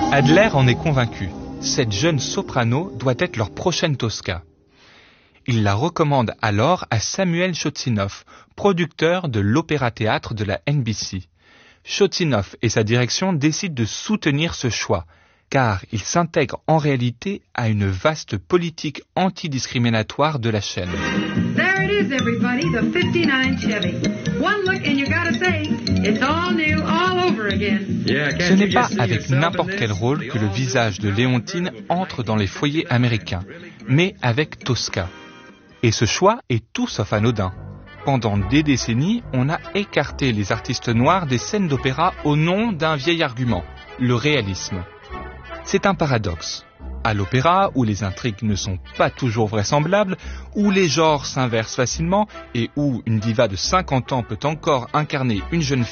Adler en est convaincu. Cette jeune soprano doit être leur prochaine Tosca. Il la recommande alors à Samuel Chotzinov, producteur de l'opéra-théâtre de la NBC. Chotzinov et sa direction décident de soutenir ce choix, car il s'intègre en réalité à une vaste politique antidiscriminatoire de la chaîne. There it is, everybody, the 59 Chevy. One look and you gotta say, it's all new, all over again. Ce n'est pas avec n'importe quel rôle que le visage de Léontine entre dans les foyers américains, mais avec Tosca. Et ce choix est tout sauf anodin. Pendant des décennies, on a écarté les artistes noirs des scènes d'opéra au nom d'un vieil argument, le réalisme. C'est un paradoxe. À l'opéra, où les intrigues ne sont pas toujours vraisemblables, où les genres s'inversent facilement et où une diva de 50 ans peut encore incarner une jeune